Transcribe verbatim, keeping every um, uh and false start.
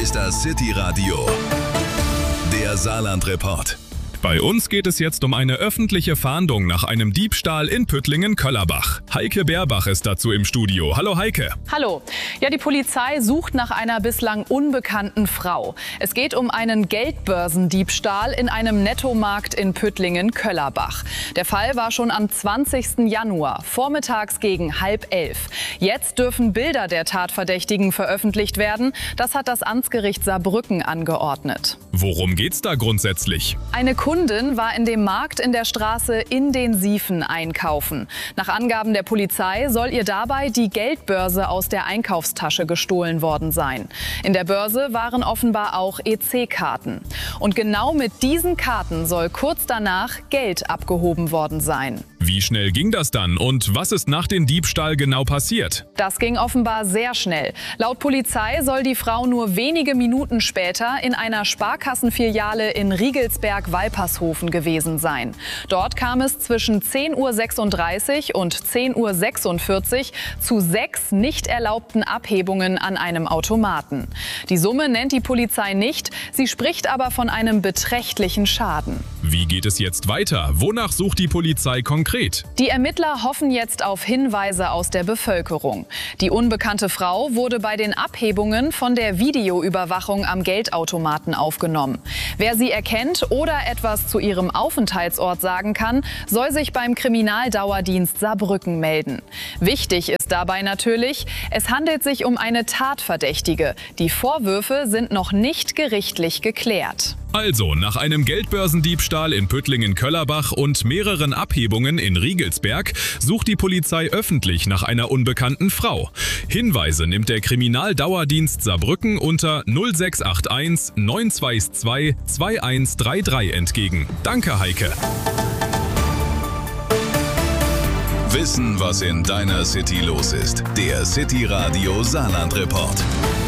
ist das City Radio, der Saarland-Report. Bei uns geht es jetzt um eine öffentliche Fahndung nach einem Diebstahl in Püttlingen-Köllerbach. Heike Beerbach ist dazu im Studio. Hallo Heike. Hallo. Ja, die Polizei sucht nach einer bislang unbekannten Frau. Es geht um einen Geldbörsendiebstahl in einem Nettomarkt in Püttlingen-Köllerbach. Der Fall war schon am zwanzigsten Januar, vormittags gegen halb elf. Jetzt dürfen Bilder der Tatverdächtigen veröffentlicht werden. Das hat das Amtsgericht Saarbrücken angeordnet. Worum geht's da grundsätzlich? Eine Kundin war in dem Markt in der Straße In den Siefen einkaufen. Nach Angaben der Polizei soll ihr dabei die Geldbörse aus der Einkaufstasche gestohlen worden sein. In der Börse waren offenbar auch E C-Karten. Und genau mit diesen Karten soll kurz danach Geld abgehoben worden sein. Wie schnell ging das dann und was ist nach dem Diebstahl genau passiert? Das ging offenbar sehr schnell. Laut Polizei soll die Frau nur wenige Minuten später in einer Sparkassenfiliale in Riegelsberg-Walpershofen gewesen sein. Dort kam es zwischen zehn Uhr sechsunddreißig und zehn Uhr sechsundvierzig zu sechs nicht erlaubten Abhebungen an einem Automaten. Die Summe nennt die Polizei nicht, sie spricht aber von einem beträchtlichen Schaden. Wie geht es jetzt weiter? Wonach sucht die Polizei konkret? Die Ermittler hoffen jetzt auf Hinweise aus der Bevölkerung. Die unbekannte Frau wurde bei den Abhebungen von der Videoüberwachung am Geldautomaten aufgenommen. Wer sie erkennt oder etwas zu ihrem Aufenthaltsort sagen kann, soll sich beim Kriminaldauerdienst Saarbrücken melden. Wichtig ist dabei natürlich, es handelt sich um eine Tatverdächtige. Die Vorwürfe sind noch nicht gerichtlich geklärt. Also, nach einem Geldbörsendiebstahl in Püttlingen-Köllerbach und mehreren Abhebungen in Riegelsberg sucht die Polizei öffentlich nach einer unbekannten Frau. Hinweise nimmt der Kriminaldauerdienst Saarbrücken unter null sechs acht eins neun zwei zwei zwei eins drei drei entgegen. Danke, Heike. Wissen, was in deiner City los ist. Der City Radio Saarland-Report.